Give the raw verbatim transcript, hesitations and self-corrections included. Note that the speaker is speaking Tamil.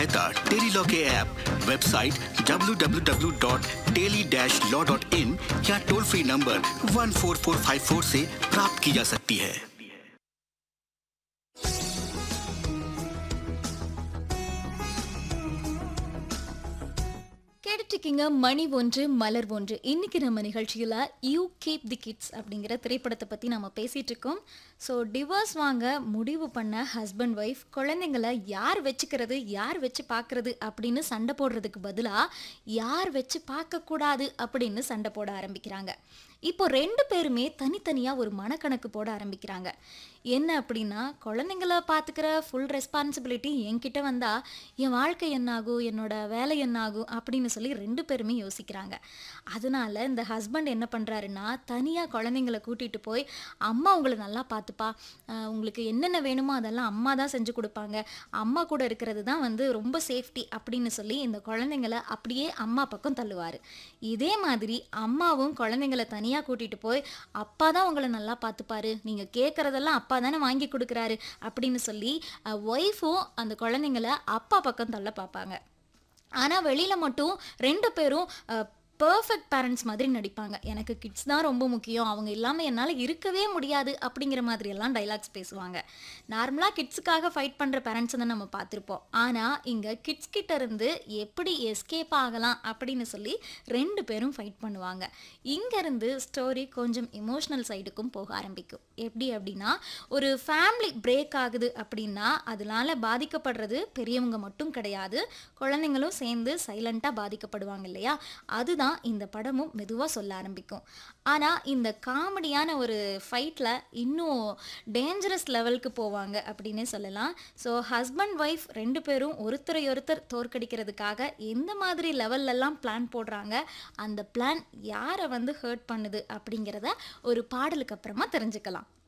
टेली लॉ के app, website W W W dot tele dash law dot in या toll free number one four four five four से प्राप्त की जा सकती है। கேட்டுட்ருக்கீங்க மணி ஒன்று மலர் ஒன்று. இன்னைக்கு நம்ம நிகழ்ச்சியில் யூ கீப் தி கிட்ஸ் அப்படிங்கிற திரைப்படத்தை பற்றி நம்ம பேசிகிட்டு இருக்கோம். ஸோ டிவோர்ஸ் வாங்க முடிவு பண்ண ஹஸ்பண்ட் ஒய்ஃப் குழந்தைங்களை யார் வச்சுக்கிறது யார் வச்சு பார்க்குறது அப்படின்னு சண்டை போடுறதுக்கு பதிலாக யார் வச்சு பார்க்கக்கூடாது அப்படின்னு சண்டை போட ஆரம்பிக்கிறாங்க. இப்போ ரெண்டு பேருமே தனித்தனியாக ஒரு மனக்கணக்கு போட ஆரம்பிக்கிறாங்க. என்ன அப்படின்னா, குழந்தைங்கள பார்த்துக்கிற ஃபுல் ரெஸ்பான்சிபிலிட்டி என்கிட்ட வந்தால் என் வாழ்க்கை என்னாகும், என்னோட வேலை என்னாகும் அப்படின்னு சொல்லி ரெண்டு பேருமே யோசிக்கிறாங்க. அதனால இந்த ஹஸ்பண்ட் என்ன பண்ணுறாருன்னா, தனியாக குழந்தைங்கள கூட்டிகிட்டு போய் அம்மா உங்களை நல்லா பார்த்துப்பா, உங்களுக்கு என்னென்ன வேணுமோ அதெல்லாம் அம்மா தான் செஞ்சு கொடுப்பாங்க, அம்மா கூட இருக்கிறது தான் வந்து ரொம்ப சேஃப்டி அப்படின்னு சொல்லி இந்த குழந்தைங்கள அப்படியே அம்மா பக்கம் தள்ளுவார். இதே மாதிரி அம்மாவும் குழந்தைங்கள தனியாக கூட்டிகிட்டு போய் அப்பா தான் உங்களை நல்லா பார்த்துப்பாரு, நீங்கள் கேட்குறதெல்லாம் அப்பா தானே வாங்கி கொடுக்குறாரு அப்படின்னு சொல்லி ஒய்ஃபும் அந்த குழந்தைங்கள அப்பா பக்கம் தள்ள பார்ப்பாங்க. ஆனால் வெளியில் மட்டும் ரெண்டு பேரும் பர்ஃபெக்ட் பேரண்ட்ஸ் மாதிரி நடிப்பாங்க. எனக்கு கிட்ஸ் தான் ரொம்ப முக்கியம், அவங்க இல்லாமல் என்னால் இருக்கவே முடியாது அப்படிங்கிற மாதிரியெல்லாம் டைலாக்ஸ் பேசுவாங்க. நார்மலாக கிட்ஸுக்காக ஃபைட் பண்ணுற பேரண்ட்ஸை தான் நம்ம பார்த்துருப்போம். ஆனால் இங்கே கிட்ஸ் கிட்ட இருந்து எப்படி எஸ்கேப் ஆகலாம் அப்படின்னு சொல்லி ரெண்டு பேரும் ஃபைட் பண்ணுவாங்க. இங்கேருந்து ஸ்டோரி கொஞ்சம் எமோஷ்னல் சைடுக்கும் போக ஆரம்பிக்கும். எப்படி அப்படின்னா, ஒரு ஃபேமிலி பிரேக் ஆகுது அப்படின்னா அதனால பாதிக்கப்படுறது பெரியவங்க மட்டும் கிடையாது, குழந்தைங்களும் சேர்ந்து சைலண்ட்டாக பாதிக்கப்படுவாங்க இல்லையா? அதுதான் இந்த படமும் மெதுவாக சொல்ல ஆரம்பிக்கும். ஆனால் இந்த காமெடியான ஒரு ஃபைட்டில் இன்னும் டேஞ்சரஸ் லெவலுக்கு போவாங்க அப்படின்னே சொல்லலாம். ஸோ ஹஸ்பண்ட் ஒய்ஃப் ரெண்டு பேரும் ஒருத்தரை ஒருத்தர் தோற்கடிக்கிறதுக்காக எந்த மாதிரி லெவல்லலாம் பிளான் போடுறாங்க, அந்த பிளான் யாரை வந்து ஹர்ட் பண்ணுது அப்படிங்கிறத ஒரு பாடலுக்கு அப்புறமா தெரிஞ்சுக்கலாம்.